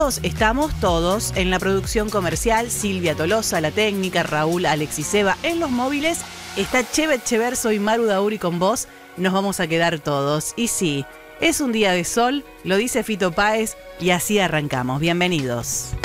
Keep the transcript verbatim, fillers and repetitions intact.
Estamos todos en la producción comercial, Silvia Tolosa, la técnica, Raúl Alexiseba en los móviles, está Chevet Chever, soy Maru Dauri con vos, nos vamos a quedar todos. Y sí, es un día de sol, lo dice Fito Páez y así arrancamos. Bienvenidos.